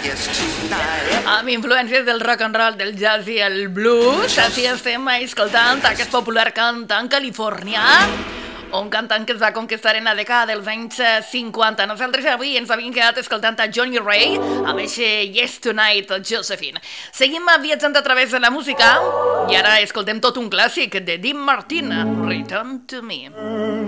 Amb influències del rock and roll, del jazz i el blues, així estem escoltant aquest popular cantant californià, un cantant que es va conquistar en la dècada dels anys 50. Nosaltres avui ens havíem quedat escoltant a Johnny Ray amb aquest Yes Tonight, Josephine. Seguim viatjant a través de la música i ara escoltem tot un clàssic de Dean Martin, Return to Me.